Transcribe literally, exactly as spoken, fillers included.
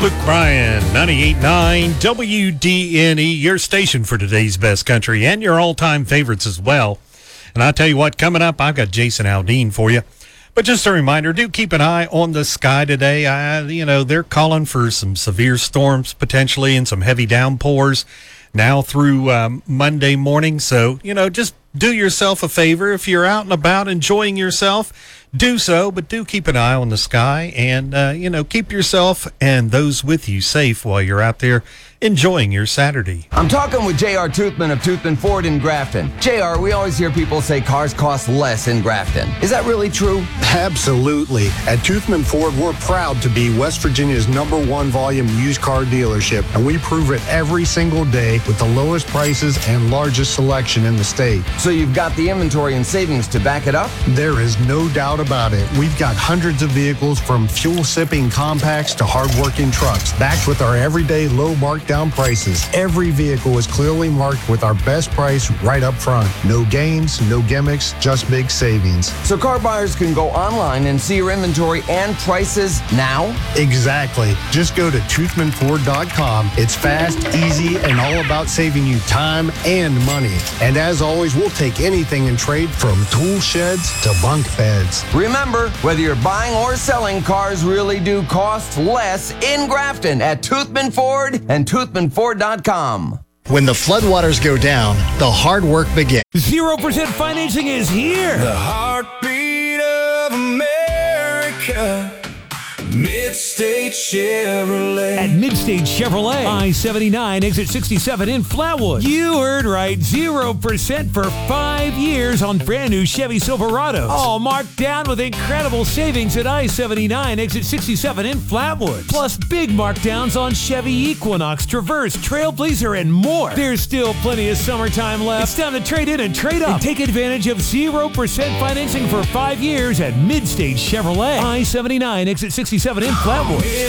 Luke Bryan, ninety-eight point nine W D N E, your station for today's best country and your all-time favorites as well. And I tell you what, coming up, I've got Jason Aldean for you. But just a reminder, do keep an eye on the sky today. I, you know, they're calling for some severe storms potentially and some heavy downpours now through um, Monday morning. So, you know, just do yourself a favor. If you're out and about enjoying yourself, do so, but do keep an eye on the sky and, uh, you know, keep yourself and those with you safe while you're out there enjoying your Saturday. I'm talking with J R. Toothman of Toothman Ford in Grafton. J R, we always hear people say cars cost less in Grafton. Is that really true? Absolutely. At Toothman Ford, we're proud to be West Virginia's number one volume used car dealership, and we prove it every single day with the lowest prices and largest selection in the state. So you've got the inventory and savings to back it up? There is no doubt about it. We've got hundreds of vehicles from fuel-sipping compacts to hard-working trucks, backed with our everyday low markdown prices. Every vehicle is clearly marked with our best price right up front. No games, no gimmicks, just big savings. So car buyers can go online and see your inventory and prices now? Exactly. Just go to toothman ford dot com. It's fast, easy, and all about saving you time and money. And as always, we'll take anything in trade from tool sheds to bunk beds. Remember, whether you're buying or selling, cars really do cost less in Grafton at Toothman Ford and toothman ford dot com. When the floodwaters go down, the hard work begins. zero percent financing is here. The heartbeat of America. Midstate Chevrolet. At Midstate Chevrolet, I seventy-nine, exit sixty-seven in Flatwood. You heard right, zero percent for five years on brand new Chevy Silverados. All marked down with incredible savings at I seventy-nine, exit sixty-seven in Flatwood. Plus big markdowns on Chevy Equinox, Traverse, Trailblazer, and more. There's still plenty of summertime left. It's time to trade in and trade up. And take advantage of zero percent financing for five years at Midstate Chevrolet. I seventy-nine, exit sixty-seven in Flatwood.